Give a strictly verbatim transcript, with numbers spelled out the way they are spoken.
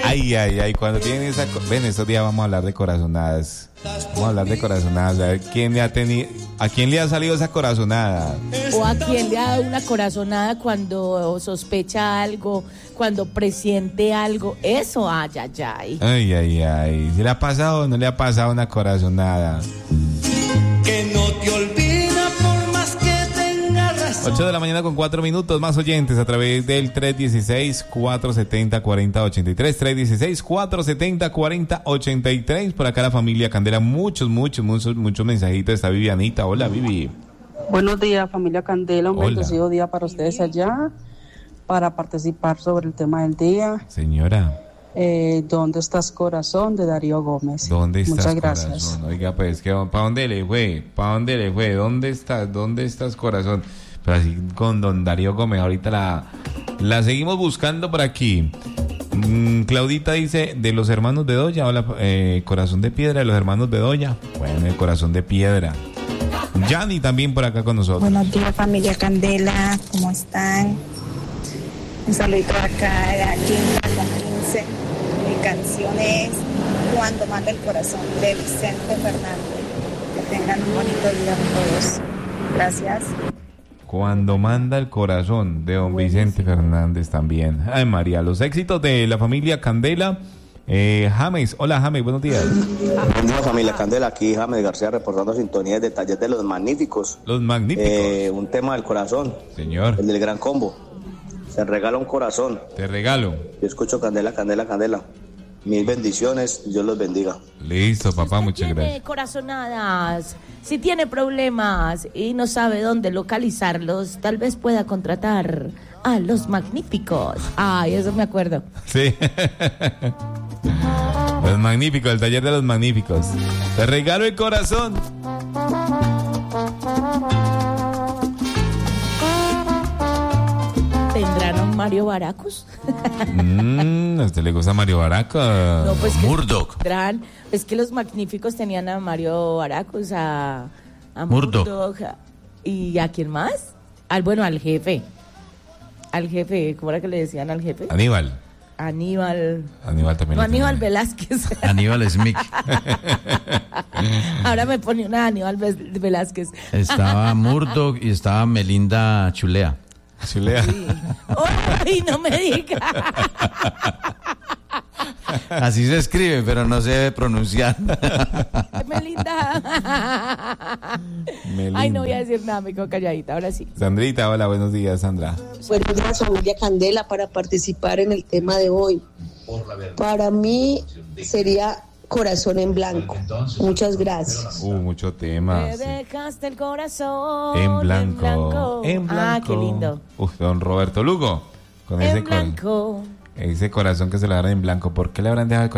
Ay, ay, ay, cuando tienen esa... Ven, estos días vamos a hablar de corazonadas. Vamos a hablar de corazonadas, a ver quién le ha tenido... ¿A quién le ha salido esa corazonada? O a quién le ha dado una corazonada cuando sospecha algo, cuando presiente algo. Eso, ay, ay, ay. Ay, ay, ay. ¿Se le ha pasado o no le ha pasado una corazonada? Que no te olvida por más que tenga razón. ocho de la mañana con cuatro minutos, más oyentes a través del tres uno seis, cuatro siete cero, cuatro cero ocho tres, tres uno seis, cuatro siete cero, cuatro cero ocho tres. Por acá la familia Candela, muchos, muchos, muchos, muchos mensajitos. Está Vivianita. Hola, Vivi. Buenos días, familia Candela. Un Hola. bendecido día para ustedes allá, para participar sobre el tema del día. Señora. Eh, ¿Dónde estás, corazón? De Darío Gómez. ¿Dónde estás, Muchas gracias. corazón? Oiga, pues, ¿para dónde le fue? ¿Para dónde le fue? ¿Dónde estás? ¿Dónde estás, corazón? Pero así con don Darío Gómez, ahorita la, la seguimos buscando por aquí. Mm, Claudita dice, de los hermanos Bedoya, hola, eh, corazón de piedra de los hermanos Bedoya. Bueno, el corazón de piedra. Yanni también por acá con nosotros. Buenos días, familia Candela, ¿cómo están? Un saludito acá de aquí en la quince. Mi canción es Cuando manda el corazón, de Vicente Fernández. Que tengan un bonito día todos. Gracias. Cuando manda el corazón, de don Vicente Fernández también. Ay, María, los éxitos de la familia Candela. Eh, James, hola James, buenos días. Buenos días, familia Candela, aquí James García reportando sintonía de Taller de los Magníficos. Los Magníficos. Eh, un tema del corazón. Señor. El del Gran Combo. Se regala un corazón. Te regalo. Yo escucho Candela, Candela, Candela. Mil bendiciones, Dios los bendiga. Listo, papá, si muchas tiene gracias. corazonadas, si tiene problemas y no sabe dónde localizarlos, tal vez pueda contratar a Los Magníficos. Ay, eso me acuerdo. Sí. Los Magníficos, el taller de los Magníficos. Te regalo el corazón. ¿Tendrán un Mario Baracus? Mmm, ¿a usted le gusta Mario Baraca? No, pues que Murdoch. tendrán- es que Los Magníficos tenían a Mario Baracus, a, a Murdoch. Murdoch, a- y ¿a quién más? Al, bueno, al jefe. Al jefe, ¿cómo era que le decían al jefe? Aníbal. Aníbal. Aníbal también. No, lo tenía. Aníbal Velázquez. Aníbal Smith. Ahora me pone una Aníbal Ve- Velázquez. Estaba Murdoch y estaba Melinda Chulea. Chulea. Sí. ¡Ay, no me diga! Así se escribe, pero no se debe pronunciar. Melinda. Melinda. Ay, no voy a decir nada, me quedo calladita, ahora sí. Sandrita, hola, buenos días, Sandra. Buenos días, familia Candela, para participar en el tema de hoy. Para mí sería Corazón en Blanco. Muchas gracias. Uh, mucho tema. Me Sí. dejaste el corazón En blanco. En blanco. Ah, qué lindo. Uf, don Roberto Lugo. Con En ese, cor- blanco. ese corazón que se le agarra en blanco. ¿Por qué le habrán dejado el corazón?